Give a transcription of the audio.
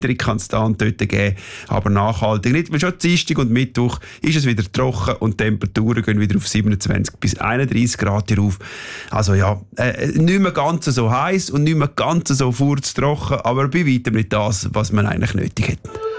Witterung kann es da und dort geben, aber nachhaltig nicht, weil schon Dienstag und Mittwoch ist es wieder trocken und die Temperaturen gehen wieder auf 27 bis 31 Grad hier rauf. Also ja, nicht mehr ganz so heiß und nicht mehr ganz so furztrocken, aber bei weitem nicht das, was man eigentlich nötig hätte.